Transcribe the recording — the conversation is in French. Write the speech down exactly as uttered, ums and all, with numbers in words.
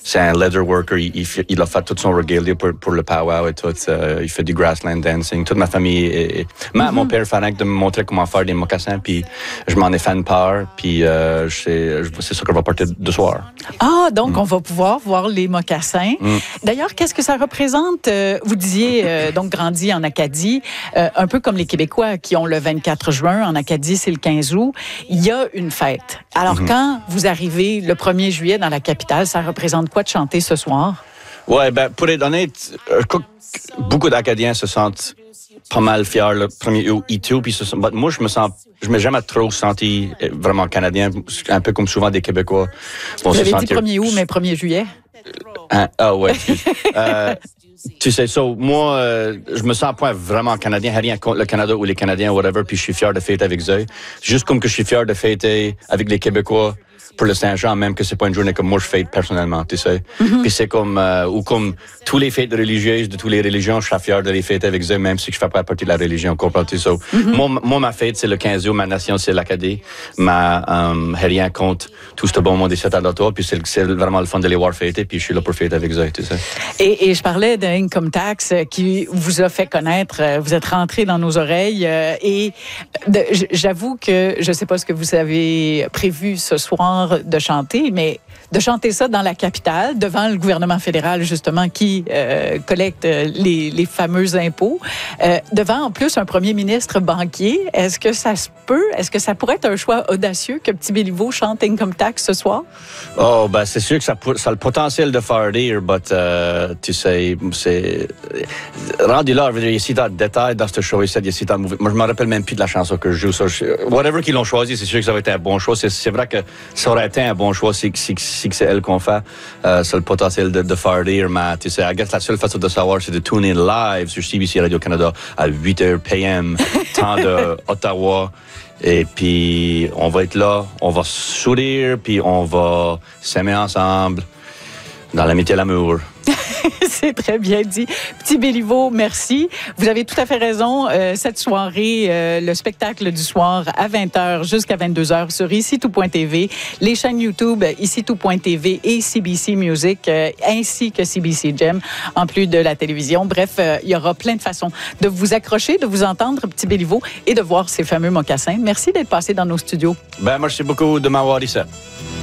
c'est un leather worker. Il, il, fait, il a fait tout son regalia pour, pour le powwow et tout. Euh, il fait du grassland dancing. Toute ma famille. Est, est... Ma, mm-hmm. Mon père fait de me montrer comment faire des mocassins, puis je m'en ai fait une part, puis euh, c'est, c'est ça qu'on va porter de soir. Ah, donc mm. on va pouvoir voir les mocassins. Mm. D'ailleurs, qu'est-ce que ça représente? Euh, vous disiez, euh, donc, grandi en Acadie, euh, un peu comme les Québécois qui ont le vingt-quatre juin. En Acadie, c'est le quinze août. Il y a une fête. Alors, mm-hmm. quand vous arrivez le premier juillet dans la capitale, ça représente quoi de chanter ce soir? Oui, ben, pour être honnête, beaucoup d'Acadiens se sentent pas mal fiers le premier août et tout. Puis moi, je me sens, je m'ai jamais trop senti vraiment canadien, un peu comme souvent des Québécois. Bon, vous avez dit premier août, mais premier juillet? Hein? Ah ouais, excuse. euh, tu sais, so, moi, euh, je me sens point vraiment canadien, rien contre le Canada ou les Canadiens, whatever, puis je suis fier de fêter avec eux. Juste comme que je suis fier de fêter avec les Québécois pour le Saint-Jean, même que c'est pas une journée comme moi je fête personnellement, tu sais. Mm-hmm. Puis c'est comme, euh, ou comme tous les fêtes religieuses de toutes les religions, je suis fier de les fêter avec eux, même si je fais pas partie de la religion, comprends-tu ça? Mm-hmm. Moi, moi, ma fête, c'est le quinze août, ma nation, c'est l'Acadie. Ma, euh, rien contre tout ce bon monde ici à l'Ottawa, puis c'est, c'est vraiment le fun de les voir fêter, puis je suis là pour fêter avec eux, tu sais. Et, et je parlais d'Income Tax qui vous a fait connaître, vous êtes rentré dans nos oreilles, et de, j'avoue que je sais pas ce que vous avez prévu ce soir de chanter, mais de chanter ça dans la capitale, devant le gouvernement fédéral, justement, qui euh, collecte les, les fameux impôts, euh, devant, en plus, un premier ministre banquier. Est-ce que ça se peut? Est-ce que ça pourrait être un choix audacieux que Petit Béliveau chante Income Tax ce soir? Oh, ben, c'est sûr que ça, ça a le potentiel de faire rire, mais uh, tu sais, c'est... Rendu là, je veux dire, il y a si tant de détails dans ce show ici, il y a si tant de mouvements. Moi, je me rappelle même plus de la chanson que je joue. Ça, je... Whatever qu'ils l'ont choisi, c'est sûr que ça va être un bon choix. C'est, c'est vrai que ça aurait été un bon choix si, si, si c'est elle qu'on fait. Euh, c'est le potentiel de, de faire rire, mais tu sais, I guess la seule façon de savoir, c'est de tune in live sur C B C Radio-Canada à huit heures p m, temps de Ottawa. Et puis, on va être là, on va sourire, puis on va s'aimer ensemble dans l'amitié et l'amour. C'est très bien dit. Petit Béliveau, merci. Vous avez tout à fait raison. Euh, cette soirée, euh, le spectacle du soir à vingt heures jusqu'à vingt-deux heures sur ici tout point t v, les chaînes YouTube ici tout point t v et C B C Music, euh, ainsi que C B C Gem, en plus de la télévision. Bref, euh, il y aura plein de façons de vous accrocher, de vous entendre, Petit Béliveau, et de voir ces fameux mocassins. Merci d'être passé dans nos studios. Ben, merci beaucoup de m'avoir dit ça.